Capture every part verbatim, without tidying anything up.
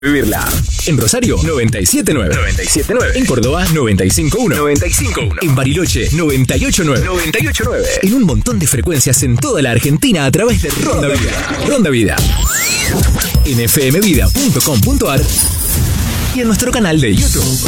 Vivirla. En Rosario, noventa y siete punto nueve. noventa y siete punto nueve. En Córdoba, noventa y cinco punto uno. noventa y cinco punto uno. En Bariloche, noventa y ocho punto nueve. noventa y ocho punto nueve. En un montón de frecuencias en toda la Argentina a través de Ronda Vida. Ronda Vida. En f m vida punto com punto a r y en nuestro canal de YouTube.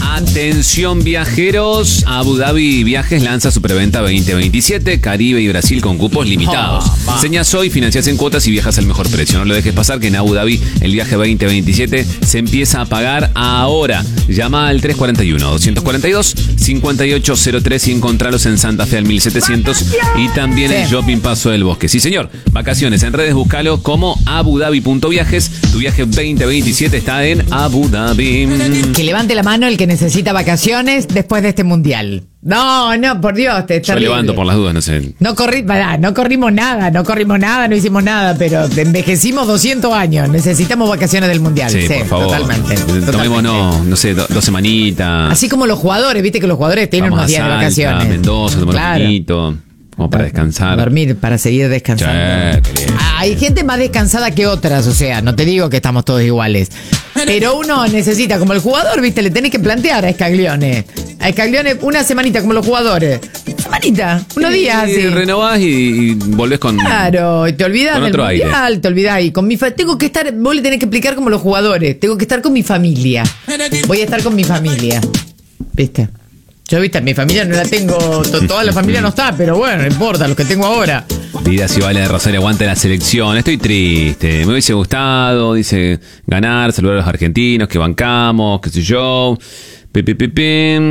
Atención viajeros, Abu Dhabi Viajes lanza su preventa veinte veintisiete, Caribe y Brasil con cupos limitados. Oh, Señas hoy, financias en cuotas y viajas al mejor precio. No lo dejes pasar que en Abu Dhabi el viaje veinte veintisiete se empieza a pagar ahora. Llama al tres cuatro uno, dos cuatro dos, cinco ocho cero tres y encontralos en Santa Fe al mil setecientos y también en Shopping Paso del Bosque. Sí señor, vacaciones en redes, búscalo como abudabi punto viajes. Tu viaje veinte veintisiete está en Abu Dhabi. Que levante la mano el que necesita vacaciones después de este mundial. No, no, por Dios, te está. Yo levanto por las dudas, no sé. No corri, pará, no corrimos nada, no corrimos nada, no hicimos nada, pero envejecimos doscientos años. Necesitamos vacaciones del mundial. Sí, Sí, por favor. totalmente. Tomemos, totalmente. no, no sé, do, dos semanitas. Así como los jugadores, viste que los jugadores tienen Vamos unos a días de Salta, vacaciones. Mendoza, tomar Claro. un poquito, como para descansar. Dormir, para seguir descansando. Che, qué bien. Hay gente más descansada que otras, o sea, no te digo que estamos todos iguales. Pero uno necesita, como el jugador, viste, le tenés que plantear a Scaglione. A Scaglione una semanita, como los jugadores. Semanita, unos días Y así. renovás y, y volvés con. Claro, y te olvidás Con del otro aire. mundial, te olvidás. Y con mi fa- tengo que estar, vos le tenés que explicar como los jugadores. Tengo que estar con mi familia. Voy a estar con mi familia. ¿Viste? Yo, viste, mi familia no la tengo, to- toda la familia no está, pero bueno, no importa, los que tengo ahora. Vida si vale de Rosario, aguanta la selección. Estoy triste. Me hubiese gustado, dice, ganar, saludar a los argentinos, que bancamos, qué sé yo. Pi, pi, pi, pi.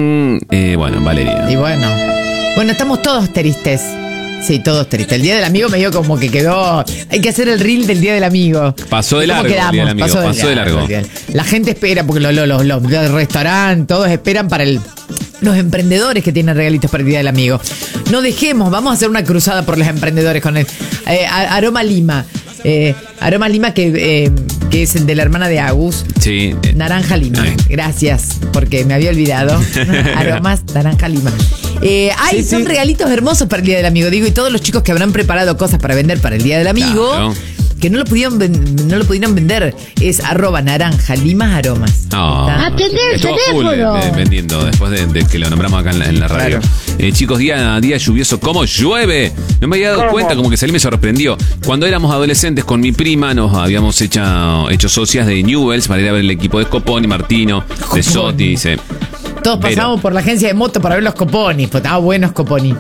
Eh, bueno, Valeria. Y bueno, bueno, estamos todos tristes. Sí, todos tristes. El Día del Amigo me dio como que quedó. Hay que hacer el reel del Día del Amigo. Pasó de ¿Cómo largo el quedamos? Día del Amigo, pasó de largo. el día- La gente espera, porque los, los, los, los del restaurante, todos esperan para el. Los emprendedores que tienen regalitos para el Día del Amigo. No dejemos, vamos a hacer una cruzada por los emprendedores con el eh, a- Aroma Lima. Eh, Aroma Lima, que, eh, que es el de la hermana de Agus. Sí. eh, Naranja Lima. Ay. Gracias, porque me había olvidado. Aromas Naranja Lima. Eh, ay, Sí, son sí. regalitos hermosos para el Día del Amigo. Digo, y todos los chicos que habrán preparado cosas para vender para el Día del Amigo, Claro. que no lo pudieron ven- no lo pudieron vender, es arroba naranja lima aromas. No, ¿Está? Atendé el estuvo full teléfono. eh, vendiendo después de, de que lo nombramos acá en la, en la radio. Claro. Eh, chicos, día, día lluvioso, ¿cómo llueve? No me había dado cuenta, como que salí y me sorprendió. Cuando éramos adolescentes con mi prima nos habíamos hecho, hecho socias de Newells para ir a ver el equipo de Scoponi, Martino, de Scoponi. Sotti, dice. Todos Pero- pasamos por la agencia de moto para ver los Coponi, pues estaba bueno Scoponi.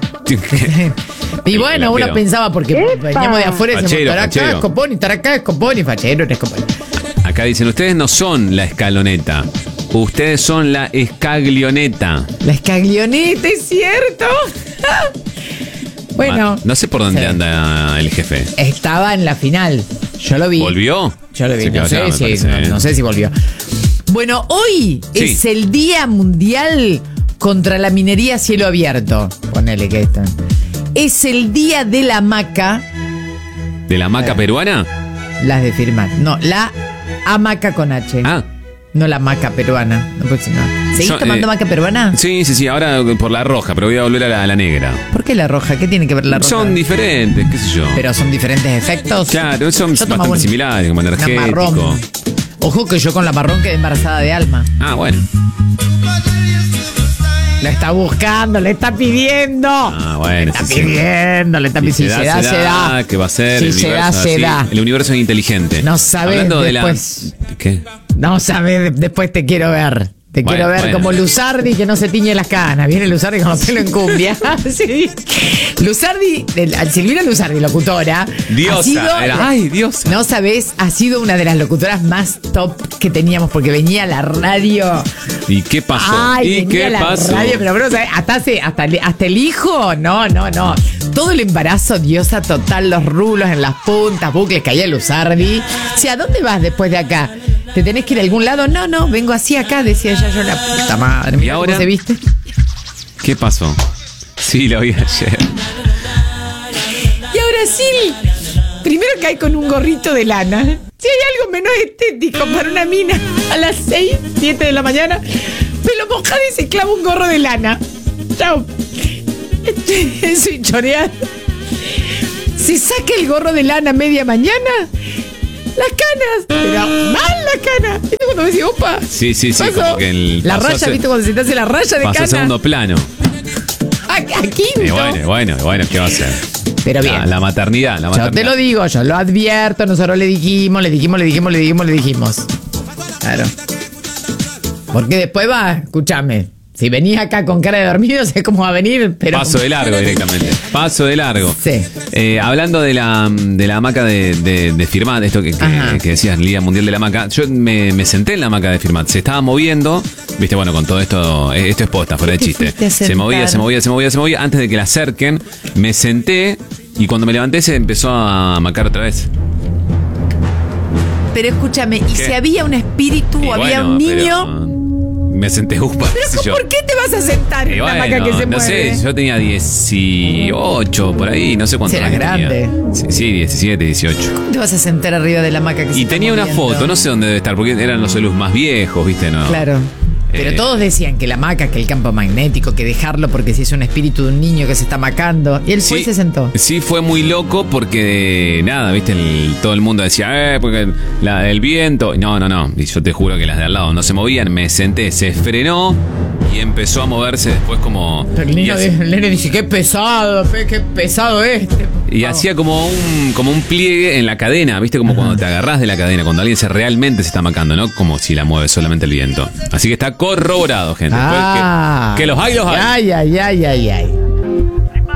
Y bueno, uno Pero- pensaba, porque veníamos de afuera y decíamos, Fachero, estar acá fachero. es Scoponi, estar acá es Scoponi, fachero, no es Scoponi. Acá dicen, ustedes no son la escaloneta, ustedes son la escaglioneta. La escaglioneta, es cierto. Bueno, Ma- no sé por dónde sí. anda el jefe. Estaba en la final. Yo lo vi. ¿Volvió? Yo lo vi. Se quedó No sé, allá, me si, parece, no, ¿eh? no sé si volvió. Bueno, hoy Sí. es el Día Mundial contra la Minería a Cielo Abierto. Ponele que está. Es el Día de la Hamaca. ¿De la maca Eh. peruana? Las de firmar. No, la hamaca con H. Ah. No la maca peruana. No, pues, no. ¿Seguís Yo, tomando eh, maca peruana? Sí, sí, sí, ahora por la roja, pero voy a volver a la, a la negra. ¿Por qué la roja? ¿Qué tiene que ver la roja? Son diferentes, qué sé yo. Pero son diferentes efectos. Claro, son Yo tomaba bastante un- similares, como Una energético. marrón. Ojo que yo con la marrón quedé embarazada de Alma. Ah, bueno. La está buscando, le está pidiendo. Ah, bueno, Le está sí, sí. pidiendo, le está Si pidiendo. Si se da, se da. ¿Qué va a ser? Si el se da, universo se así. da. El universo es inteligente. No sabes Hablando de después. la... ¿Qué? No sabes, después te quiero ver. Te Bueno, quiero ver bueno. como Luzardi que no se tiñe las canas. Viene Luzardi con los pelos en cumbia. Sí. Luzardi, el- Silvina Luzardi, locutora. Diosa. Ha sido, era- Ay, diosa. No sabes, ha sido una de las locutoras más top que teníamos porque venía a la radio. ¿Y qué pasó? Ay, ¿Y venía qué a la pasó? radio, pero bro, ¿sabes? hasta, hace- hasta, el- hasta el hijo, no, no, no. Todo el embarazo, diosa total, los rulos en las puntas, bucles, caía Luzardi. O sea, ¿a dónde vas después de acá? ¿Te tenés que ir a algún lado? No, no, vengo así acá, decía ella, yo la puta madre. ¿Y Mira cómo ahora? se viste. ¿Qué pasó? Sí, lo vi ayer. Y ahora sí, primero cae con un gorrito de lana. Si hay algo menos estético para una mina a las seis, siete de la mañana, me lo moja y se clava un gorro de lana. Chao. Soy choreada. Se saca el gorro de lana a media mañana Las canas. Pero mal las canas. ¿Viste cuando me decís, opa? Sí, sí, sí. Pasó. Como que el, La pasó raya, a- ¿viste cuando se te hace la raya de Pasó a cana? segundo plano. A, a quinto. Y bueno, bueno, bueno, ¿qué va a hacer? Pero bien. La, la maternidad, la Yo maternidad. te lo digo, yo lo advierto, nosotros le dijimos, le dijimos, le dijimos, le dijimos, le dijimos. Claro. Porque después va, escúchame, si venís acá con cara de dormido, sé cómo va a venir, pero... Paso de largo directamente. Paso de largo. Sí. Eh, hablando de la, de la hamaca de, de, de Firmat, esto que, Ajá. que, que decías, Liga Mundial de la Hamaca, yo me, me senté en la hamaca de Firmat. Se estaba moviendo, viste, bueno, con todo esto, eh, esto es posta, fuera de Te chiste. fuiste a Se sentar. movía, se movía, se movía, se movía. Antes de que la acerquen, me senté y cuando me levanté se empezó a hamacar otra vez. Pero escúchame, ¿y ¿Qué? si había un espíritu Y o había bueno, un niño? pero me senté upa. Pero qué sé yo. ¿por qué te vas a sentar Y en una bueno, hamaca que se no mueve? sé, yo tenía dieciocho por ahí, no sé cuántos Serás años tenía. grande. Sí, sí, diecisiete, dieciocho. ¿Cómo te vas a sentar arriba de la hamaca que se Y está tenía una moviendo? foto, no sé dónde debe estar, porque eran los celus más viejos, ¿viste? No. Claro. Pero Eh, todos decían que la hamaca, que el campo magnético, que dejarlo porque si es un espíritu de un niño que se está macando. Y él fue y se sentó. Sí, fue muy loco porque, nada, viste, el- todo el mundo decía, eh, porque la, el viento. No, no, no. Y yo te juro que las de al lado no se movían. Me senté, se frenó y empezó a moverse después como. Pero el y niño así- el nene dice, qué pesado, pe, qué pesado este. Y hacía como un, como un pliegue en la cadena, ¿viste? Como cuando te agarrás de la cadena, cuando alguien se realmente se está macando, ¿no? Como si la mueve solamente el viento. Así que está corroborado, gente. Ah. Que, que los hay, los hay. Ay, ay, ay, ay, ay.